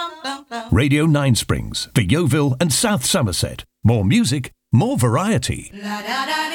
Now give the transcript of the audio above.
Radio 9 Springs for Yeovil and South Somerset. More music, more variety.